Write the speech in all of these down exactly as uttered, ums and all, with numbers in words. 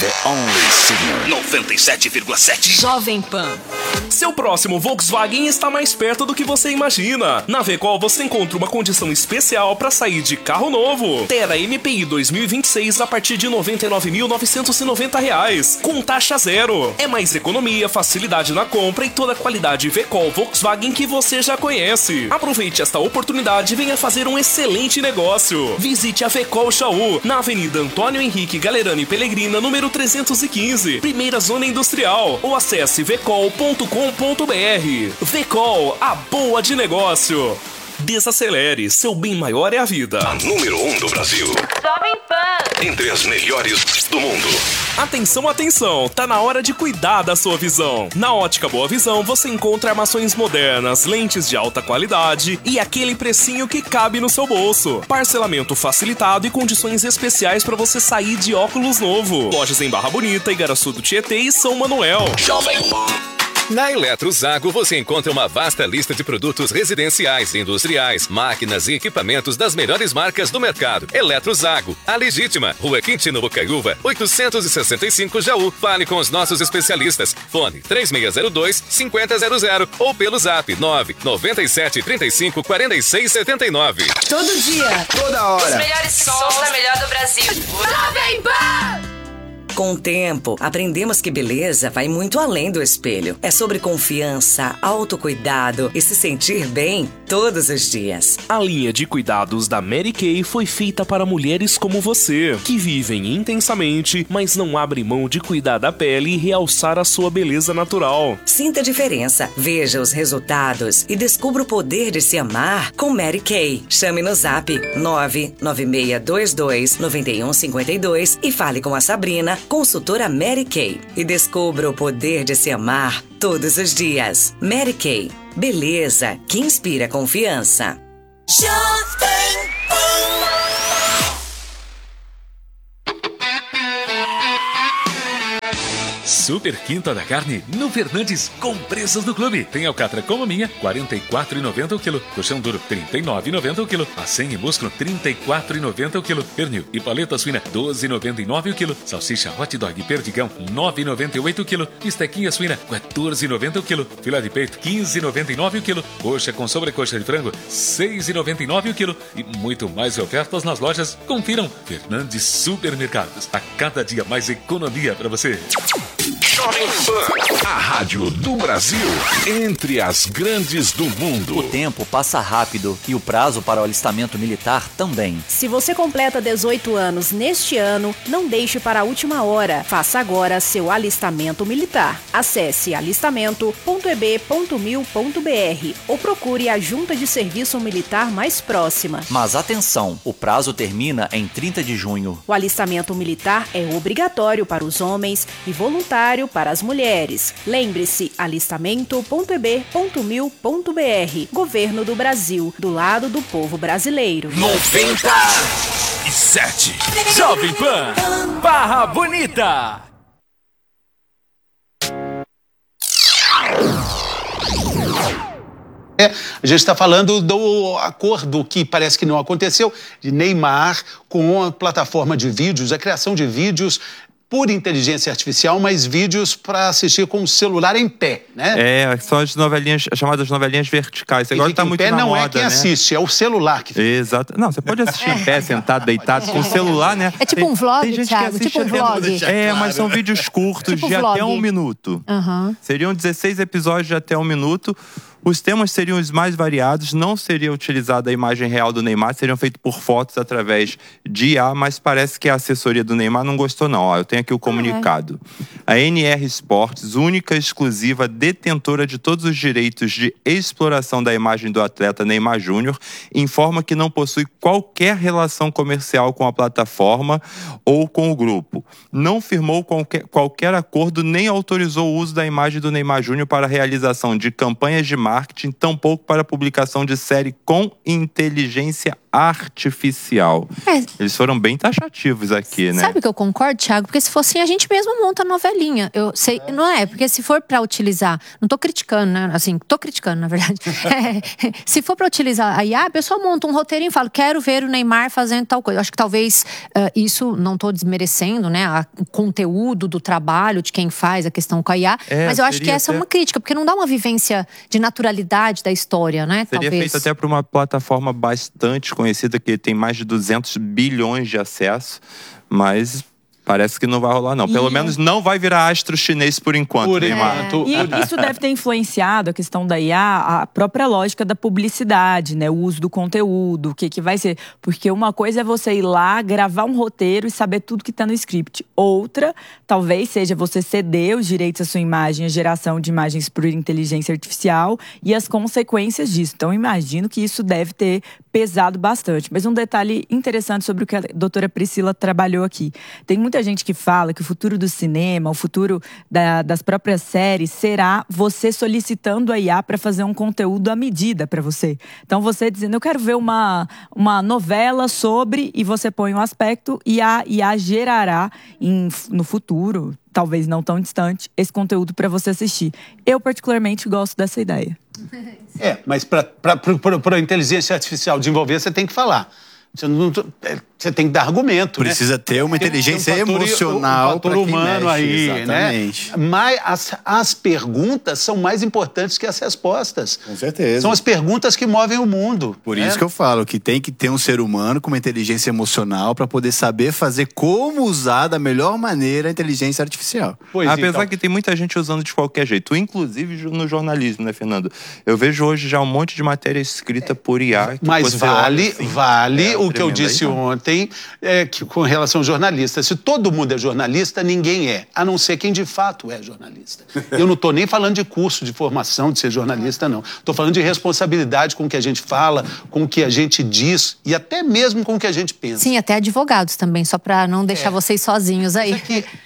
The only signal. noventa e sete vírgula sete. Jovem Pan. Seu próximo Volkswagen está mais perto do que você imagina. Na Vecol você encontra uma condição especial para sair de carro novo. Terra M P I dois mil e vinte e seis a partir de noventa e nove mil novecentos e noventa reais, com taxa zero. É mais economia, facilidade na compra e toda a qualidade Vecol Volkswagen que você já conhece. Aproveite esta oportunidade e venha fazer um excelente negócio. Visite a Vecol Xaú, na Avenida Antônio Henrique Galerani Pellegrina, número trezentos e quinze, primeira zona industrial, ou acesse vecol ponto com ponto br. Vecol, a boa de negócio. Desacelere, seu bem maior é a vida. A número um do Brasil. Jovem Pan. Entre as melhores do mundo. Atenção, atenção, tá na hora de cuidar da sua visão. Na Ótica Boa Visão você encontra armações modernas, lentes de alta qualidade e aquele precinho que cabe no seu bolso. Parcelamento facilitado e condições especiais para você sair de óculos novo. Lojas em Barra Bonita, Igaraçu do Tietê e São Manuel. Jovem Pan. Na Eletrozago você encontra uma vasta lista de produtos residenciais, industriais, máquinas e equipamentos das melhores marcas do mercado. Eletrozago, a legítima, Rua Quintino Bocaiúva, oitocentos e sessenta e cinco Jaú. Fale com os nossos especialistas. Fone três seis zero dois, cinco zero zero zero ou pelo zap nove nove sete três cinco quatro seis sete nove. Todo dia. Toda hora. Os melhores sons da melhor do Brasil. Jovem Pan. Com o tempo, aprendemos que beleza vai muito além do espelho. É sobre confiança, autocuidado e se sentir bem todos os dias. A linha de cuidados da Mary Kay foi feita para mulheres como você, que vivem intensamente, mas não abrem mão de cuidar da pele e realçar a sua beleza natural. Sinta a diferença, veja os resultados e descubra o poder de se amar com Mary Kay. Chame no zap nove nove seis dois dois nove um cinco dois e fale com a Sabrina, consultora Mary Kay, e descubra o poder de se amar todos os dias. Mary Kay, beleza que inspira confiança. Jovem Pan. Super Quinta da Carne no Fernandes com preços do clube. Tem alcatra como minha, quarenta e quatro reais e noventa centavos o quilo. Colchão duro, trinta e nove reais e noventa centavos o quilo. Acém e músculo, trinta e quatro reais e noventa centavos o quilo. Pernil e paleta suína, doze reais e noventa e nove centavos o quilo. Salsicha hot dog perdigão, nove reais e noventa e oito centavos o quilo. Estequinha suína, quatorze reais e noventa centavos o quilo. Filé de peito, quinze reais e noventa e nove centavos o quilo. Coxa com sobrecoxa de frango, seis reais e noventa e nove centavos o quilo. E muito mais ofertas nas lojas. Confiram Fernandes Supermercados. A cada dia mais economia para você. Jovem Pan, a rádio do Brasil, entre as grandes do mundo. O tempo passa rápido e o prazo para o alistamento militar também. Se você completa dezoito anos neste ano, não deixe para a última hora. Faça agora seu alistamento militar. Acesse alistamento ponto e b ponto mil ponto b r ou procure a junta de serviço militar mais próxima. Mas atenção, o prazo termina em trinta de junho. O alistamento militar é obrigatório para os homens e voluntário para as mulheres. Lembre-se, alistamento ponto e b ponto mil ponto b r. Governo do Brasil, do lado do povo brasileiro. noventa e sete. Jovem Pan, Barra Bonita. É, a gente está falando do acordo que parece que não aconteceu, de Neymar com a plataforma de vídeos, a criação de vídeos por inteligência artificial, mas vídeos para assistir com o celular em pé, né? É, são as novelinhas, as chamadas novelinhas verticais. Agora tá muito na moda, né? Não é quem assiste, é o celular que fica. Exato. Não, você pode assistir em pé, sentado, deitado, com o celular, né? É tipo tem, um vlog, tem gente Thiago? que Tipo um até... vlog? É, mas são vídeos curtos, tipo de vlog. até um minuto. Uhum. Seriam dezesseis episódios de até um minuto. Os temas seriam os mais variados, não seria utilizada a imagem real do Neymar, seriam feitos por fotos através de I A, mas parece que a assessoria do Neymar não gostou não. Ó, eu tenho aqui o comunicado. A N R Sports, única e exclusiva detentora de todos os direitos de exploração da imagem do atleta Neymar Júnior, informa que não possui qualquer relação comercial com a plataforma ou com o grupo. Não firmou qualquer, qualquer acordo nem autorizou o uso da imagem do Neymar Júnior para a realização de campanhas de marketing, tampouco para a publicação de série com inteligência artificial. É. Eles foram bem taxativos aqui, né? Sabe que eu concordo, Thiago? Porque se for assim, a gente mesmo monta a novelinha. Eu sei, não é? Porque se for pra utilizar... Não tô criticando, né? Assim, tô criticando, na verdade. É, se for pra utilizar a I A, a pessoa monta um roteirinho e fala, quero ver o Neymar fazendo tal coisa. Eu acho que talvez uh, isso, não tô desmerecendo, né? A, o conteúdo do trabalho de quem faz a questão com a I A. É, mas eu acho que essa até... é uma crítica, porque não dá uma vivência de naturalidade da história, né? Seria talvez. feito até por uma plataforma bastante conhecida, que tem mais de duzentos bilhões de acesso, mas parece que não vai rolar, não. Pelo e menos não vai virar astro chinês por enquanto, por Neymar. enquanto. E isso deve ter influenciado a questão da I A, a própria lógica da publicidade, né? O uso do conteúdo, o que que vai ser. Porque uma coisa é você ir lá, gravar um roteiro e saber tudo que está no script. Outra, talvez seja você ceder os direitos à sua imagem, a geração de imagens por inteligência artificial e as consequências disso. Então, imagino que isso deve ter pesado bastante. Mas um detalhe interessante sobre o que a doutora Priscila trabalhou aqui. Tem muita gente que fala que o futuro do cinema, o futuro da, das próprias séries será você solicitando a I A para fazer um conteúdo à medida para você. Então você dizendo, eu quero ver uma, uma novela sobre, e você põe um aspecto e a I A gerará em, no futuro, talvez não tão distante, esse conteúdo para você assistir. Eu particularmente gosto dessa ideia. É, mas para a inteligência artificial desenvolver, você tem que falar. Você, não, você tem que dar argumento, Precisa né? ter uma inteligência tem um fator, emocional um fator para quem humano mexe, aí, exatamente. né? Mas as, as perguntas são mais importantes que as respostas. Com certeza. São as perguntas que movem o mundo. Por né? isso que eu falo que tem que ter um ser humano com uma inteligência emocional para poder saber fazer como usar da melhor maneira a inteligência artificial. Pois Apesar então. que tem muita gente usando de qualquer jeito, inclusive no jornalismo, né, Fernando? Eu vejo hoje já um monte de matéria escrita por I A. Mas vale, assim, vale é, o que eu disse aí, ontem é, que, com relação ao jornalista. Se todo mundo é jornalista, ninguém é, a não ser quem de fato é jornalista. Eu não estou nem falando de curso de formação de ser jornalista, não. Estou falando de responsabilidade com o que a gente fala, com o que a gente diz e até mesmo com o que a gente pensa. Sim, até advogados também, só para não deixar é. vocês sozinhos aí.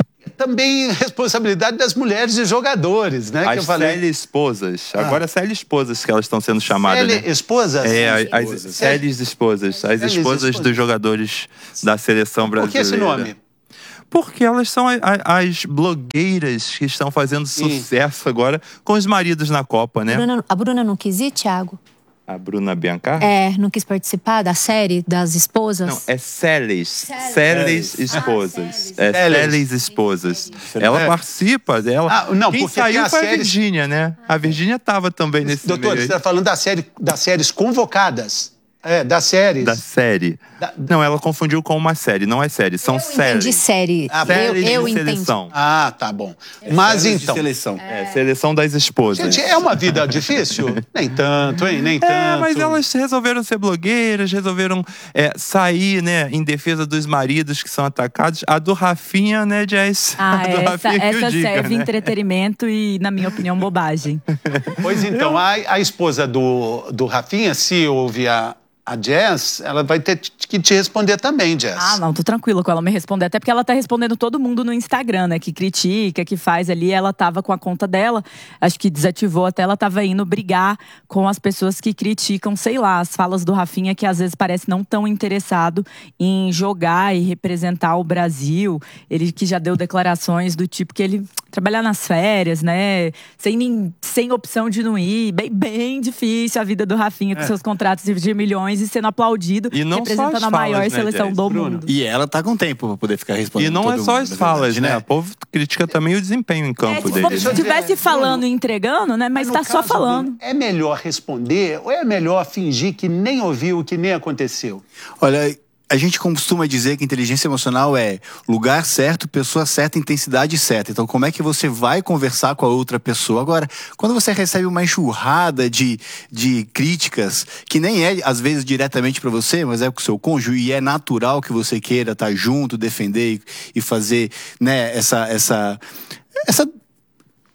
Também responsabilidade das mulheres e jogadores, né? As que eu falei. Célia esposas. Ah. Agora, Célia esposas que elas estão sendo chamadas, Célia né? esposas? É, as, as Célias esposas. As esposas, esposas dos jogadores da seleção brasileira. Por que esse nome? Porque elas são a, a, as blogueiras que estão fazendo sucesso Sim. agora com os maridos na Copa, né? A Bruna, a Bruna não quis ir, Thiago? A Bruna Biancar? É, não quis participar da série das esposas? Não, é Célias. Célias esposas. Ah, é Célias esposas. Ela é. participa dela. Ah, não, Quem porque saiu a foi série... a Virgínia, né? A Virgínia tava também nesse Doutor, meio. você está falando da série, das séries convocadas. É, das séries. Da série. Da... Não, ela confundiu com uma série. Não é série, são eu séries. De série. Ah, séries eu, eu de entendi. seleção. Ah, tá bom. É Mas então. De seleção. É. é, seleção das esposas. Gente, é uma vida difícil? Nem tanto, hein? Nem tanto. É, mas elas resolveram ser blogueiras, resolveram é, sair, né, em defesa dos maridos que são atacados. A do Rafinha, né, Jess? Ah, a do essa, Rafinha essa diga, serve né? entretenimento e, na minha opinião, bobagem. Pois então, a, a esposa do, do Rafinha, se ouve a. A Jess, ela vai ter que te responder também, Jess. Ah, não, tô tranquila com ela me responder. Até porque ela tá respondendo todo mundo no Instagram, né? Que critica, que faz ali. Ela tava com a conta dela, acho que desativou até. Ela tava indo brigar com as pessoas que criticam, sei lá, as falas do Rafinha, que às vezes parece não tão interessado em jogar e representar o Brasil. Ele que já deu declarações do tipo que ele trabalhar nas férias, né? Sem, sem opção de não ir. Bem, bem difícil a vida do Rafinha com é. seus contratos de milhões e sendo aplaudido, e não representando a maior falas, seleção né, do Bruno? mundo. E ela tá com tempo pra poder ficar respondendo. E não todo é só mundo, as falas, verdade, né? né? O povo critica também o desempenho em campo é, se dele. Se né? estivesse falando e entregando, né? Mas, mas tá só falando. É melhor responder ou é melhor fingir que nem ouviu, que nem aconteceu? Olha, a gente costuma dizer que inteligência emocional é lugar certo, pessoa certa, intensidade certa. Então, como é que você vai conversar com a outra pessoa? Agora, quando você recebe uma enxurrada de, de críticas, que nem é, às vezes, diretamente para você, mas é com o seu cônjuge, e é natural que você queira estar junto, defender e, e fazer, né, essa... essa, essa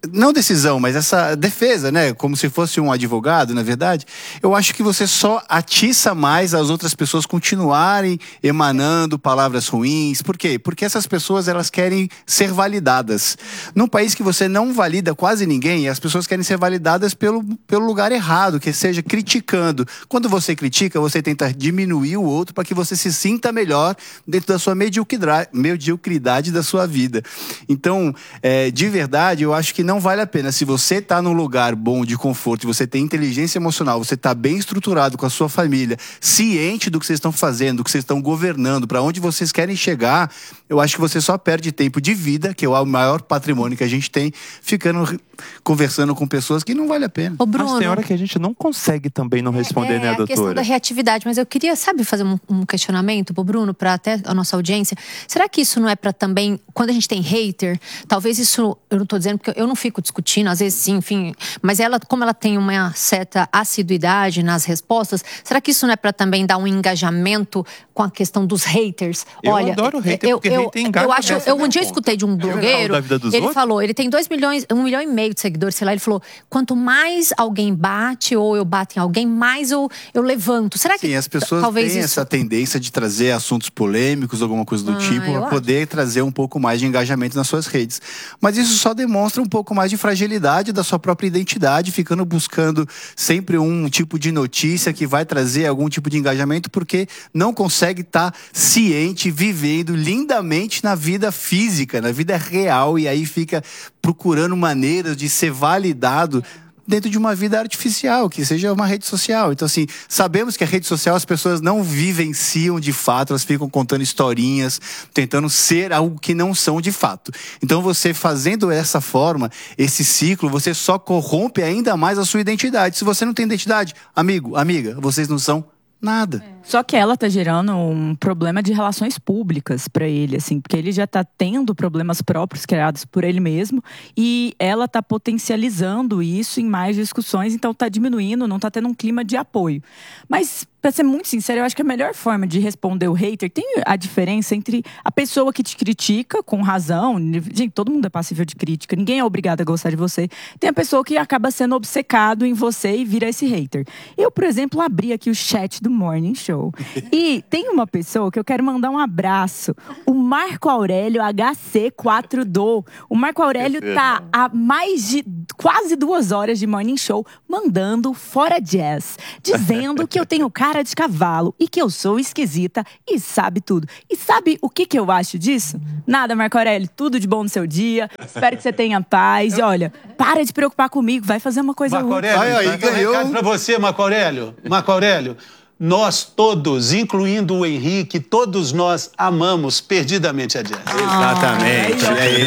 não decisão, mas essa defesa, né? Como se fosse um advogado, na verdade, eu acho que você só atiça mais as outras pessoas continuarem emanando palavras ruins. Por quê? Porque essas pessoas, elas querem ser validadas. Num país que você não valida quase ninguém, as pessoas querem ser validadas pelo, pelo lugar errado, que seja criticando. Quando você critica, você tenta diminuir o outro para que você se sinta melhor dentro da sua mediocridade, mediocridade da sua vida. Então, é, de verdade, eu acho que não vale a pena. Se você está num lugar bom de conforto, você tem inteligência emocional, você está bem estruturado com a sua família, ciente do que vocês estão fazendo, do que vocês estão governando, para onde vocês querem chegar, eu acho que você só perde tempo de vida, que é o maior patrimônio que a gente tem, ficando conversando com pessoas que não vale a pena. Ô, Bruno, mas tem hora que a gente não consegue também não responder, é, né, a doutora? questão da reatividade, mas eu queria, sabe, fazer um, um questionamento pro Bruno, para até a nossa audiência. Será que isso não é para também, quando a gente tem hater, talvez isso, eu não tô dizendo, porque eu não fico discutindo, às vezes sim, enfim, mas ela, como ela tem uma certa assiduidade nas respostas, será que isso não é para também dar um engajamento com a questão dos haters? Eu Olha, adoro hater, eu, porque eu, hater engaja eu acho, nessa eu um minha dia conta. escutei de um blogueiro, da vida dos ele outros? falou, ele tem dois milhões, um milhão e meio de seguidores, sei lá, ele falou, quanto mais alguém bate ou eu bato em alguém, mais eu, eu levanto. Será que Sim, as pessoas talvez têm isso... essa tendência de trazer assuntos polêmicos, alguma coisa do Ah, tipo, eu para poder trazer um pouco mais de engajamento nas suas redes. Mas isso só demonstra um pouco mais de fragilidade da sua própria identidade, ficando buscando sempre um tipo de notícia que vai trazer algum tipo de engajamento, porque não consegue estar ciente, vivendo lindamente na vida física, na vida real, e aí fica procurando maneiras de ser validado dentro de uma vida artificial, que seja uma rede social. Então, assim, sabemos que a rede social as pessoas não vivenciam de fato, elas ficam contando historinhas, tentando ser algo que não são de fato. Então, você fazendo dessa forma, esse ciclo, você só corrompe ainda mais a sua identidade. Se você não tem identidade, amigo, amiga, vocês não são nada. Só que ela tá gerando um problema de relações públicas pra ele, assim, porque ele já tá tendo problemas próprios criados por ele mesmo e ela tá potencializando isso em mais discussões, então tá diminuindo, não tá tendo um clima de apoio. Mas, pra ser muito sincero, eu acho que a melhor forma de responder o hater tem a diferença entre a pessoa que te critica com razão, gente, todo mundo é passível de crítica, ninguém é obrigado a gostar de você, tem a pessoa que acaba sendo obcecado em você e vira esse hater. Eu, por exemplo, abri aqui o chat do Morning Show e tem uma pessoa que eu quero mandar um abraço, o Marco Aurélio H C quatro do. O Marco Aurélio tá há mais de quase duas horas de Morning Show mandando fora jazz, dizendo que eu tenho cara de cavalo e que eu sou esquisita e sabe tudo. E sabe o que que eu acho disso? Nada, Marco Aurélio, tudo de bom no seu dia, espero que você tenha paz e olha, para de preocupar comigo, vai fazer uma coisa Marco útil. Aurélio, aí, ganhou. Um recado pra você, Marco Aurélio. Marco Aurélio, nós todos, incluindo o Henrique, todos nós amamos perdidamente a Jazz. Ah, exatamente.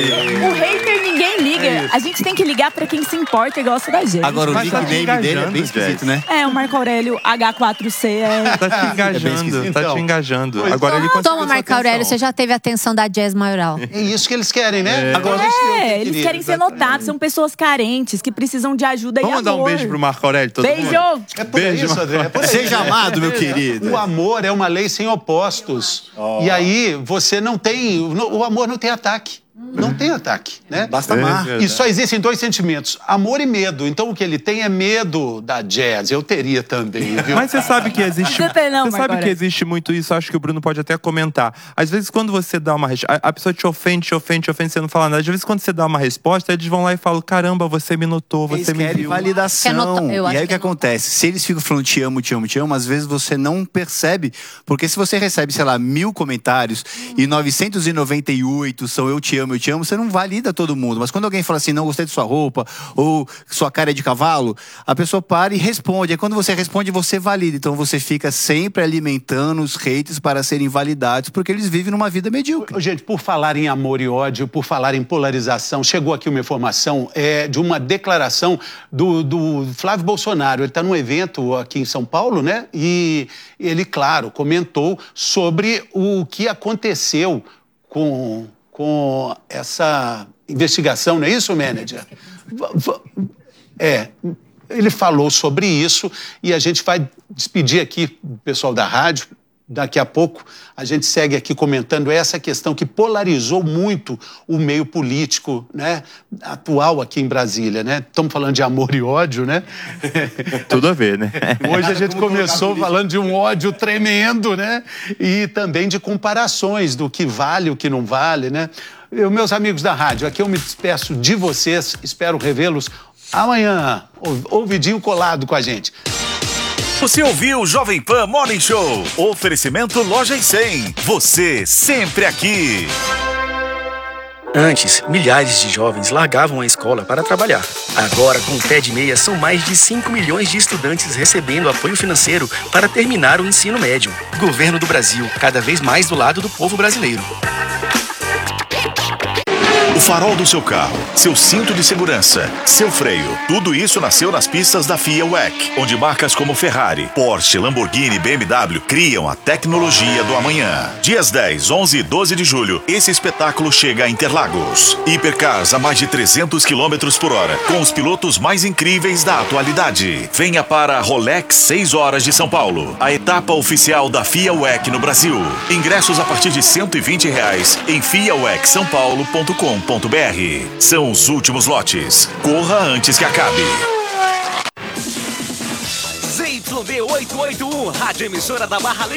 É o hater ninguém liga. É a gente tem que ligar pra quem se importa e gosta da gente. Agora o nickname tá dele é bem esquisito, né? É, o Marco Aurélio H quatro C é... Tá te engajando, é tá te engajando. Pois Agora ele conseguiu Toma, Marco Aurélio, você já teve a atenção da Jazz Maioral. É isso que eles querem, né? É. Agora É, eles querem ser notados, são pessoas carentes, que precisam de ajuda Vamos e amor. mandar um beijo pro Marco Aurélio, todo Beijo! mundo? É por Beijo, isso, André. É por aí. Seja amado, meu querido. O amor é uma lei sem opostos. Oh. E aí você não tem... O amor não tem ataque. Não tem ataque, né? Basta amar. É, e só existem dois sentimentos, amor e medo. Então o que ele tem é medo da Jazz. Eu teria também, viu? Mas você sabe que existe... Você tem não, Você sabe que existe muito isso, acho que o Bruno pode até comentar. Às vezes quando você dá uma... A pessoa te ofende, te ofende, te ofende, você não fala nada. Às vezes quando você dá uma resposta, eles vão lá e falam, caramba, você me notou, você eles me querem viu. validação. Nota... E aí o que, que acontece? Se eles ficam falando te amo, te amo, te amo, às vezes você não percebe. Porque se você recebe, sei lá, mil comentários e novecentos e noventa e oito são eu te amo, eu te amo, você não valida todo mundo. Mas quando alguém fala assim, não gostei de sua roupa, ou sua cara é de cavalo, a pessoa para e responde. Aí quando você responde, você valida. Então você fica sempre alimentando os haters para serem validados, porque eles vivem numa vida medíocre. Gente, por falar em amor e ódio, por falar em polarização, chegou aqui uma informação é, de uma declaração do, do Flávio Bolsonaro. Ele está num evento aqui em São Paulo, né? E ele, claro, comentou sobre o que aconteceu com, com essa investigação, não é isso, manager? É, ele falou sobre isso e a gente vai despedir aqui o pessoal da rádio daqui a pouco a gente segue aqui comentando essa questão que polarizou muito o meio político, né, atual aqui em Brasília, né? Estamos falando de amor e ódio, né? Tudo a ver, né? Hoje a gente começou falando de um ódio tremendo, né? E também de comparações do que vale, o que não vale, né? Eu, meus amigos da rádio, aqui eu me despeço de vocês, espero revê-los amanhã. Ouvidinho colado com a gente. Você ouviu o Jovem Pan Morning Show. Oferecimento Loja e cem. Você sempre aqui. Antes, milhares de jovens largavam a escola para trabalhar. Agora, com o Pé de Meia, são mais de cinco milhões de estudantes recebendo apoio financeiro para terminar o ensino médio. Governo do Brasil, cada vez mais do lado do povo brasileiro. O farol do seu carro, seu cinto de segurança, seu freio, tudo isso nasceu nas pistas da FIA W E C, onde marcas como Ferrari, Porsche, Lamborghini e B M W criam a tecnologia do amanhã. Dias dez, onze e doze de julho, esse espetáculo chega a Interlagos. Hipercars a mais de trezentos quilômetros por hora, com os pilotos mais incríveis da atualidade. Venha para a Rolex seis horas de São Paulo, a etapa oficial da FIA W E C no Brasil. Ingressos a partir de cento e vinte reais em fia w e c são paulo ponto com ponto b r. São os últimos lotes. Corra antes que acabe. Z Y D oitocentos e oitenta e um, rádio emissora da Barra